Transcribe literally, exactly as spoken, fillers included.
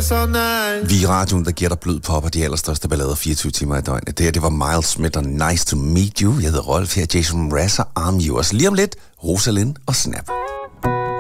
så nice. Vi er radioen, der giver dig blød pop og de allerstørste ballader fireogtyve timer i døgnet. Det her, det var Miles Smith og Nice to Meet You. Jeg hedder Rolf, her Jason Mraz og I'm Yours. Lige om lidt, Rosalind og Snap.